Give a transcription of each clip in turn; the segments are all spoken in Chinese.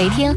每天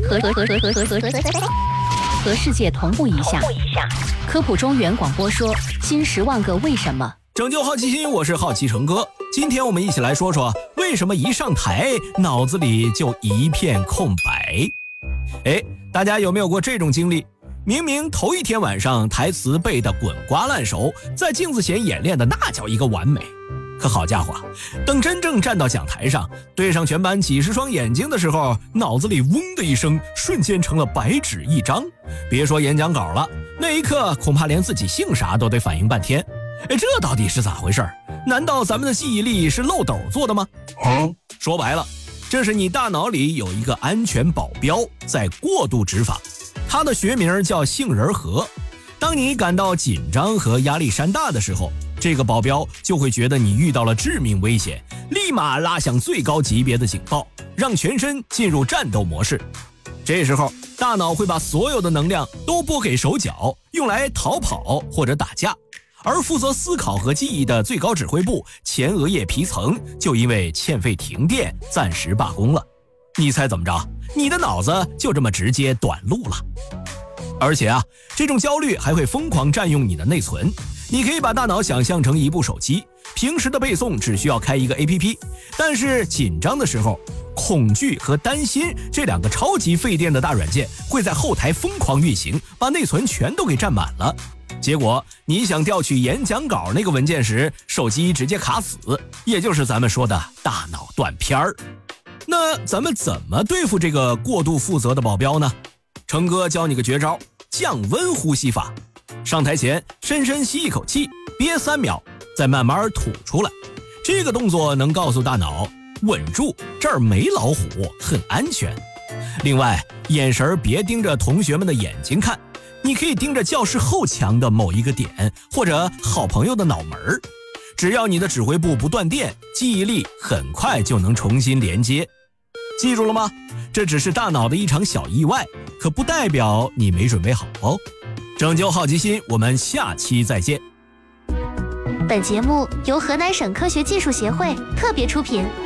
和世界同步一下。科普中原广播说新10万个为什么。 拯救好奇心，我是好奇成哥。今天我们一起来说说为什么一上台脑子里就一片空白。大家有没有过这种经历？明明头一天晚上台词背得滚瓜烂熟，在镜子前演练的那叫一个完美，可好家伙，等真正站到讲台上，对上全班几十双眼睛的时候，脑子里嗡的一声，瞬间成了白纸一张。别说演讲稿了，那一刻恐怕连自己姓啥都得反应半天。这到底是咋回事？难道咱们的记忆力是漏斗做的吗？说白了，这是你大脑里有一个安全保镖在过度执法，它的学名叫杏仁核。当你感到紧张和压力山大的时候，这个保镖就会觉得你遇到了致命危险，立马拉响最高级别的警报，让全身进入战斗模式。这时候大脑会把所有的能量都拨给手脚，用来逃跑或者打架，而负责思考和记忆的最高指挥部前额叶皮层就因为欠费停电暂时罢工了。你猜怎么着？你的脑子就这么直接短路了。而且这种焦虑还会疯狂占用你的内存。你可以把大脑想象成一部手机，平时的背诵只需要开一个 APP， 但是紧张的时候，恐惧和担心这两个超级费电的大软件会在后台疯狂运行，把内存全都给占满了。结果你想调取演讲稿那个文件时，手机直接卡死，也就是咱们说的大脑断片儿。那咱们怎么对付这个过度负责的保镖呢？成哥教你个绝招，降温呼吸法。上台前深深吸一口气，憋3秒，再慢慢吐出来。这个动作能告诉大脑稳住，这儿没老虎，很安全。另外，眼神别盯着同学们的眼睛看，你可以盯着教室后墙的某一个点，或者好朋友的脑门。只要你的指挥部不断电，记忆力很快就能重新连接。记住了吗？这只是大脑的一场小意外，可不代表你没准备好哦。拯救好奇心，我们下期再见。 本节目由河南省科学技术协会特别出品。